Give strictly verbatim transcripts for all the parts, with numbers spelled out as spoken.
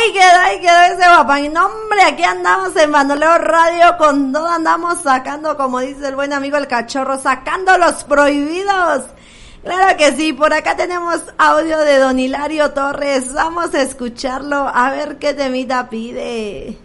Ahí quedó, ahí quedó ese guapanguito. No, hombre, aquí andamos en Bandolero Radio con todo, andamos sacando, como dice el buen amigo el cachorro, sacando los prohibidos. Claro que sí, por acá tenemos audio de don Hilario Torres, vamos a escucharlo, a ver qué temita pide.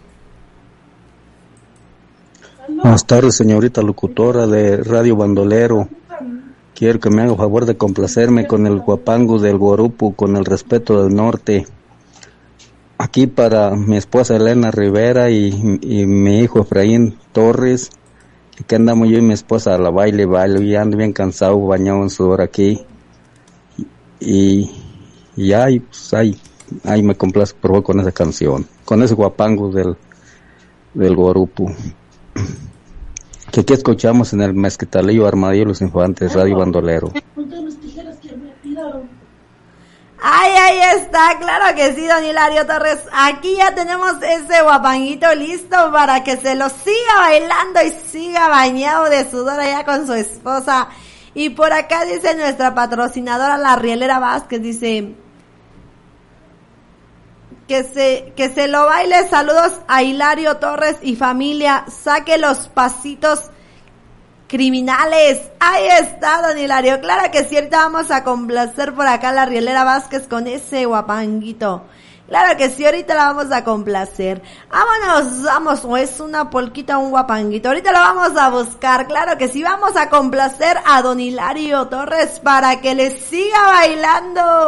Buenas tardes, señorita locutora de Radio Bandolero. Quiero que me haga favor de complacerme con el guapango del Guarupu, con el respeto del norte. Aquí para mi esposa Elena Rivera y, y mi hijo Efraín Torres. Que andamos yo y mi esposa a la baile, baile, y ando bien cansado, bañado en sudor aquí. Y, y ahí, pues ahí, ahí me complace por favor con esa canción, con ese guapango del, del Guarupu. Que aquí escuchamos en el Mezquitalillo Armadillo Los Infantes, Radio Bandolero. Ay, ahí está, claro que sí, don Hilario Torres. Aquí ya tenemos ese guapanguito listo para que se lo siga bailando y siga bañado de sudor allá con su esposa. Y por acá dice nuestra patrocinadora, la Rielera Vázquez, dice que se, que se lo baile. Saludos a Hilario Torres y familia, saque los pasitos criminales. Ahí está, don Hilario. Claro que sí, ahorita vamos a complacer por acá a la Rielera Vázquez con ese guapanguito. Claro que sí, ahorita la vamos a complacer. Vámonos, vamos, o es una polquita o un guapanguito. Ahorita lo vamos a buscar. Claro que sí, vamos a complacer a don Hilario Torres para que le siga bailando.